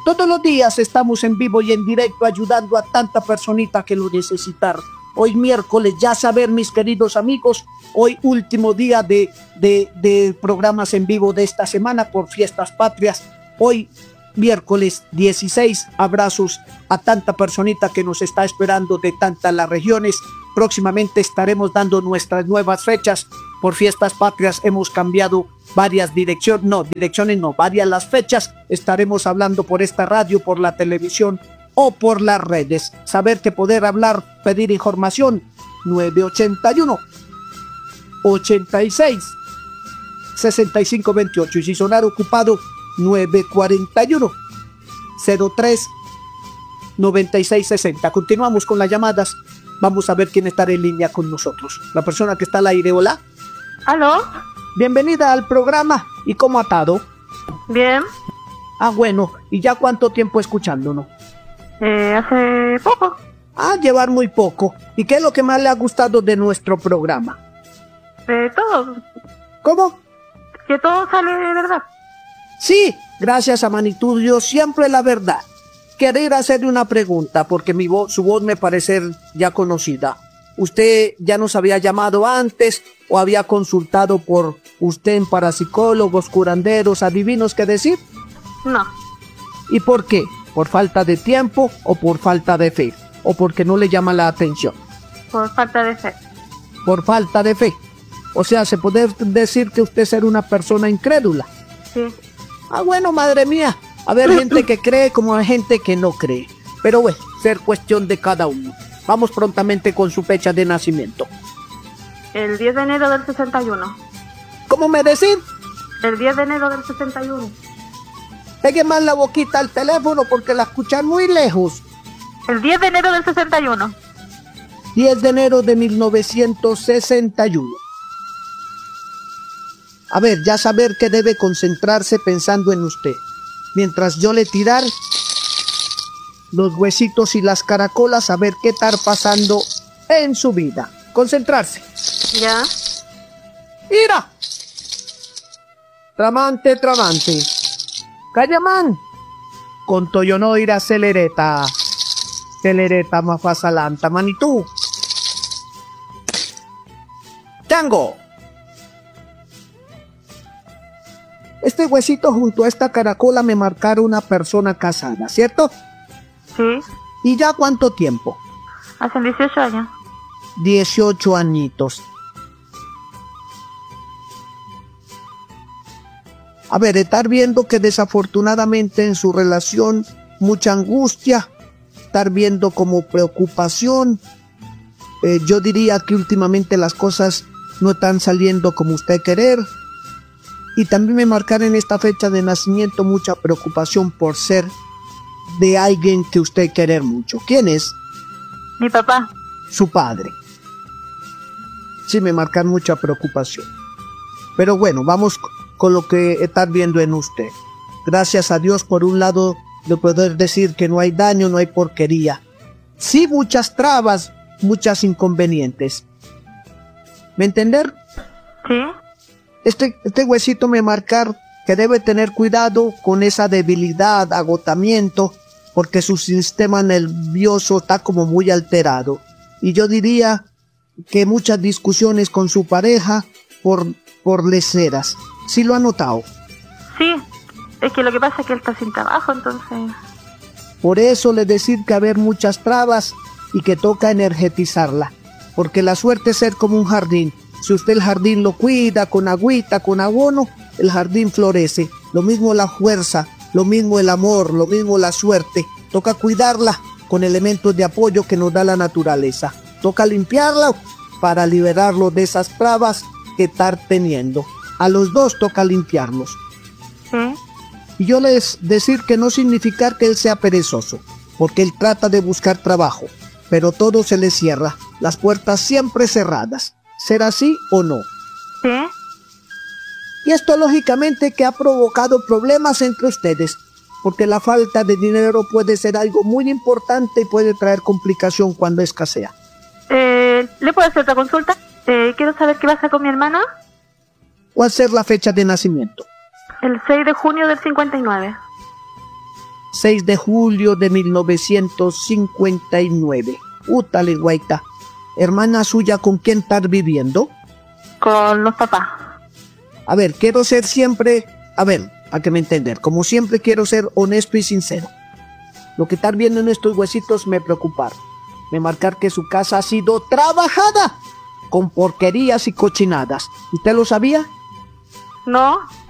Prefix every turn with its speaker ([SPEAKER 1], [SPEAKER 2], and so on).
[SPEAKER 1] Todos los días estamos en vivo y en directo ayudando a tanta personita que lo necesitar. Hoy miércoles, ya saber, mis queridos amigos, hoy último día de programas en vivo de esta semana por Fiestas Patrias. Hoy miércoles 16, abrazos a tanta personita que nos está esperando de tantas las regiones. Próximamente estaremos dando nuestras nuevas fechas. Por Fiestas Patrias hemos cambiado varias varias las fechas. Estaremos hablando por esta radio, por la televisión o por las redes. Saber que poder hablar, pedir información, 981 86 65 28, y si sonar ocupado, 941 03 96 60. Continuamos con las llamadas. Vamos a ver quién está en línea con nosotros. La persona que está al aire. Hola.
[SPEAKER 2] ¿Aló?
[SPEAKER 1] Bienvenida al programa. ¿Y cómo ha estado?
[SPEAKER 2] Bien.
[SPEAKER 1] Ah, bueno. ¿Y ya cuánto tiempo escuchándonos?
[SPEAKER 2] Hace poco.
[SPEAKER 1] Ah, llevar muy poco. ¿Y qué es lo que más le ha gustado de nuestro programa?
[SPEAKER 2] Todo.
[SPEAKER 1] ¿Cómo?
[SPEAKER 2] Que todo sale de verdad.
[SPEAKER 1] Sí, gracias a Manitudio, siempre la verdad. Quería hacerle una pregunta, porque su voz me parece ya conocida. ¿Usted ya nos había llamado antes o había consultado por usted en parapsicólogos, curanderos, adivinos, qué decir?
[SPEAKER 2] No.
[SPEAKER 1] ¿Y por qué? ¿Por falta de tiempo o por falta de fe? ¿O porque no le llama la atención?
[SPEAKER 2] Por falta de fe.
[SPEAKER 1] Por falta de fe. O sea, ¿se puede decir que usted es una persona incrédula?
[SPEAKER 2] Sí.
[SPEAKER 1] Ah, bueno, madre mía. A ver, gente que cree como hay gente que no cree. Pero bueno, ser cuestión de cada uno. Vamos prontamente con su fecha de nacimiento.
[SPEAKER 2] El 10 de enero del 61.
[SPEAKER 1] ¿Cómo me decís?
[SPEAKER 2] El 10 de enero del 61.
[SPEAKER 1] Pegue más la boquita al teléfono porque la escuchan muy lejos.
[SPEAKER 2] El 10 de enero del 61.
[SPEAKER 1] 10 de enero de 1961. A ver, ya saber que debe concentrarse pensando en usted. Mientras yo le tirar los huesitos y las caracolas, a ver qué está pasando en su vida. Concentrarse.
[SPEAKER 2] Ya.
[SPEAKER 1] ¡Ira! Tramante. Calla, man. Conto yo no ir a celereta más fasalanta, manitú. Tango. Este huesito junto a esta caracola me marcaron una persona casada, ¿cierto?
[SPEAKER 2] Sí.
[SPEAKER 1] ¿Y ya cuánto tiempo?
[SPEAKER 2] Hace 18 años.
[SPEAKER 1] 18 añitos. A ver, estar viendo que desafortunadamente en su relación mucha angustia, estar viendo como preocupación. Yo diría que últimamente las cosas no están saliendo como usted querer. Y también me marcaron en esta fecha de nacimiento mucha preocupación por ser de alguien que usted querer mucho. ¿Quién es?
[SPEAKER 2] Mi papá.
[SPEAKER 1] Su padre. Sí, me marcan mucha preocupación. Pero bueno, vamos con lo que está viendo en usted. Gracias a Dios, por un lado, de poder decir que no hay daño, no hay porquería. Sí, muchas trabas, muchas inconvenientes. ¿Me entender?
[SPEAKER 2] Sí.
[SPEAKER 1] Este huesito me marca que debe tener cuidado con esa debilidad, agotamiento, porque su sistema nervioso está como muy alterado. Y yo diría que muchas discusiones con su pareja por leceras. ¿Sí lo ha notado?
[SPEAKER 2] Sí, es que lo que pasa es que él está sin trabajo, entonces...
[SPEAKER 1] Por eso le decir que haber muchas trabas y que toca energetizarla, porque la suerte es ser como un jardín. Si usted el jardín lo cuida con agüita, con abono, el jardín florece. Lo mismo la fuerza, lo mismo el amor, lo mismo la suerte. Toca cuidarla con elementos de apoyo que nos da la naturaleza. Toca limpiarla para liberarlo de esas trabas que estar teniendo. A los dos toca limpiarlos.
[SPEAKER 2] ¿Sí?
[SPEAKER 1] Y yo les decir que no significa que él sea perezoso, porque él trata de buscar trabajo, pero todo se le cierra, las puertas siempre cerradas. ¿Será así o no?
[SPEAKER 2] Sí.
[SPEAKER 1] Y esto lógicamente que ha provocado problemas entre ustedes, porque la falta de dinero puede ser algo muy importante y puede traer complicación cuando escasea.
[SPEAKER 2] ¿Le puedo hacer otra consulta? Quiero saber qué pasa con mi hermana.
[SPEAKER 1] ¿Cuál ser la fecha de nacimiento?
[SPEAKER 2] El 6 de junio del 59.
[SPEAKER 1] 6 de julio de 1959. Útale, guaita. Hermana suya, ¿con quién estar viviendo?
[SPEAKER 2] Con los papás.
[SPEAKER 1] A ver, quiero ser siempre, a que me entender, como siempre quiero ser honesto y sincero. Lo que estar viendo en estos huesitos me preocuparon. Me marcar que su casa ha sido trabajada con porquerías y cochinadas. ¿Usted lo sabía?
[SPEAKER 2] No.